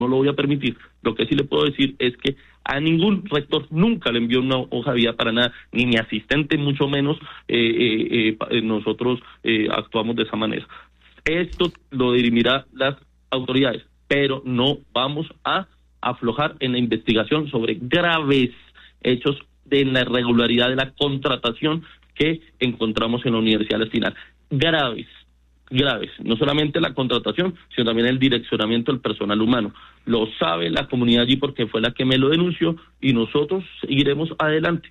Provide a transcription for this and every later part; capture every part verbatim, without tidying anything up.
no lo voy a permitir. Lo que sí le puedo decir es que a ningún rector nunca le envió una hoja de vida para nada, ni mi asistente, mucho menos eh, eh, eh, nosotros eh, actuamos de esa manera. Esto lo dirimirán las autoridades, pero no vamos a aflojar en la investigación sobre graves hechos de la irregularidad de la contratación que encontramos en la Universidad del Espinal. Graves, graves, no solamente la contratación, sino también el direccionamiento del personal humano. Lo sabe la comunidad allí porque fue la que me lo denunció y nosotros seguiremos adelante.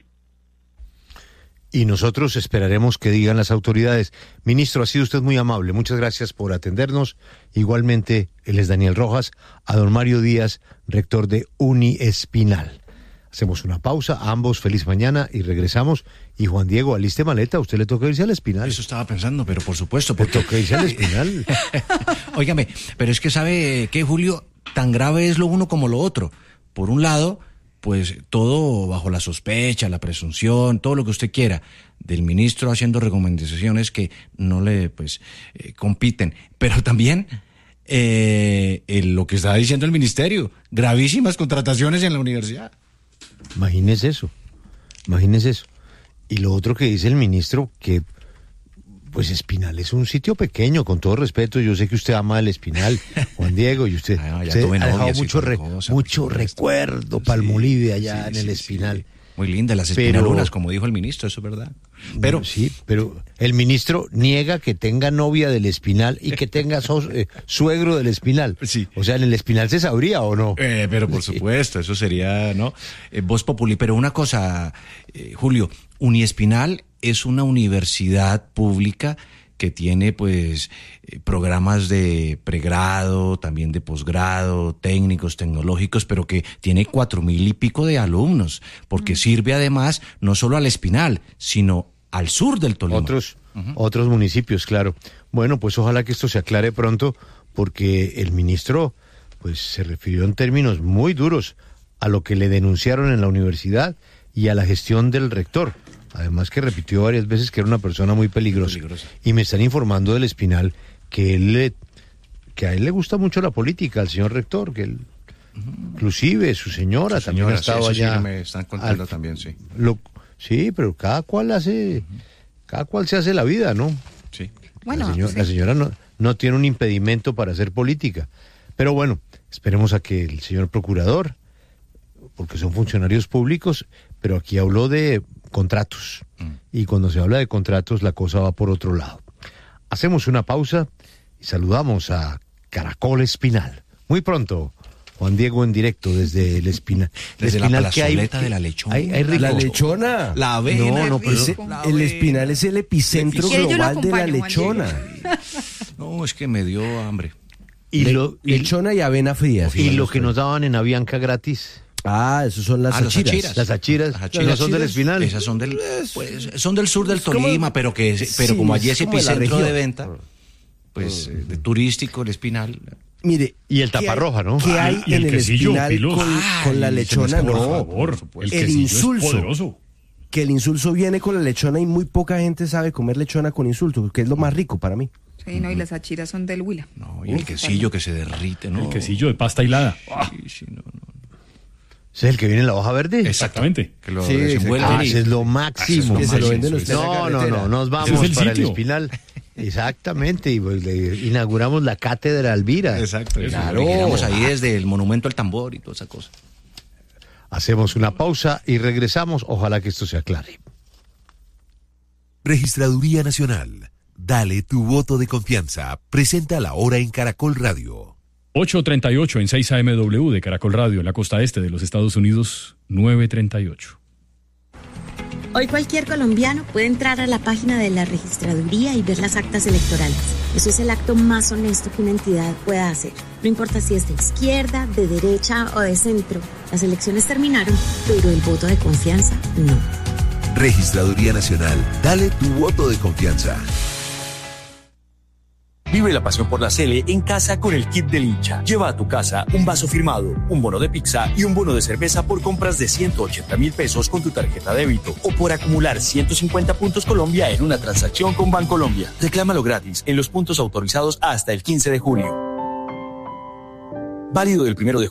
Y nosotros esperaremos que digan las autoridades. Ministro, ha sido usted muy amable. Muchas gracias por atendernos. Igualmente, él es Daniel Rojas, a don Mario Díaz, rector de Uniespinal. Hacemos una pausa, a ambos feliz mañana y regresamos. Y Juan Diego, aliste maleta, a usted le toca irse al Espinal. Eso estaba pensando, pero por supuesto. Porque... ¿Le toca irse al Espinal? Óigame, pero es que sabe que, Julio, tan grave es lo uno como lo otro. Por un lado, pues todo bajo la sospecha, la presunción, todo lo que usted quiera, del ministro haciendo recomendaciones que no le, pues, eh, compiten. Pero también eh, el, lo que está diciendo el ministerio, gravísimas contrataciones en la universidad. Imagínese eso, imagínese eso. Y lo otro que dice el ministro, que pues Espinal es un sitio pequeño, con todo respeto, yo sé que usted ama el Espinal, Juan Diego, y usted, ah, usted ha dejado mucho, re, cosa, mucho recuerdo sí, Palmolive allá sí, en el sí, Espinal. Sí. Muy lindas las espinalunas, como dijo el ministro, eso es verdad. Pero sí, pero el ministro niega que tenga novia del Espinal y que tenga so, eh, suegro del Espinal. Sí. O sea, en el Espinal se sabría o no. Eh, pero por sí. supuesto, eso sería, ¿no? Eh, voz populi. Pero una cosa, eh, Julio, Uniespinal es una universidad pública que tiene pues eh, programas de pregrado, también de posgrado, técnicos, tecnológicos, pero que tiene cuatro mil y pico de alumnos, porque uh-huh. sirve además no solo al Espinal, sino al sur del Tolima. Otros, uh-huh. otros municipios, claro. Bueno, pues ojalá que esto se aclare pronto, porque el ministro pues se refirió en términos muy duros a lo que le denunciaron en la universidad y a la gestión del rector. Además que repitió varias veces que era una persona muy peligrosa. peligrosa. Y me están informando del Espinal que él le, que a él le gusta mucho la política, al señor rector, que él, uh-huh. inclusive su señora, su también señora, ha estado sí, allá. Sí, me están contando al, también, sí. Lo, sí, pero cada cual hace, uh-huh. cada cual se hace la vida, ¿no? Sí. Bueno, la, señora, sí. la señora no, no tiene un impedimento para hacer política. Pero bueno, esperemos a que el señor procurador, porque son funcionarios públicos, pero aquí habló de contratos. Mm. Y cuando se habla de contratos, la cosa va por otro lado. Hacemos una pausa y saludamos a Caracol Espinal. Muy pronto, Juan Diego en directo desde el Espinal. Desde el Espinal, la plazoleta hay, de la Lechona. Hay, hay la Lechona. La avena. No, no, pero ese, el Espinal es el epicentro global de la Lechona. No, es que me dio hambre. Y Le, lo, y, lechona y avena fría. Y lo que nos daban en Avianca gratis. Ah, esos son las ah, achiras. Las achiras. Las achiras son del Espinal. Esas son del, pues, son del sur del Tolima, como, pero que pero sí, como allí es, es epicentro de, de venta, pues uh, de turístico, el Espinal. Mire, y el taparroja, ¿no? ¿Qué hay y el en el quesillo, Espinal Pilos. con, Ay, con la lechona? Por no, favor, el, el insulso. Es poderoso. Que el insulso viene con la lechona y muy poca gente sabe comer lechona con insulto, que es lo más rico para mí. Sí, no, y las achiras son del Huila. No, y el quesillo que se derrite, ¿no? El quesillo de pasta hilada. Sí, sí, no, no. ¿Ese es el que viene en la hoja verde? Exactamente. Que lo sí, ah, ese es lo máximo. Que se lo venden usted no, no, no, nos vamos el para sitio. el Espinal. Exactamente, y pues le inauguramos la cátedra Alvira. Exacto. Claro. Llegamos ahí desde el monumento al tambor y toda esa cosa. Hacemos una pausa y regresamos. Ojalá que esto se aclare. Registraduría Nacional. Dale tu voto de confianza. Presenta la hora en Caracol Radio. ocho treinta y ocho en seis A M W de Caracol Radio en la costa este de los Estados Unidos, nueve treinta y ocho. Hoy cualquier colombiano puede entrar a la página de la registraduría y ver las actas electorales. Eso es el acto más honesto que una entidad pueda hacer. No importa si es de izquierda, de derecha o de centro. Las elecciones terminaron, pero el voto de confianza no. Registraduría Nacional. Dale tu voto de confianza. Vive la pasión por la Sele en casa con el kit del hincha. Lleva a tu casa un vaso firmado, un bono de pizza y un bono de cerveza por compras de ciento ochenta mil pesos con tu tarjeta débito o por acumular ciento cincuenta puntos Colombia en una transacción con Bancolombia. Reclámalo gratis en los puntos autorizados hasta el quince de julio. Válido del primero de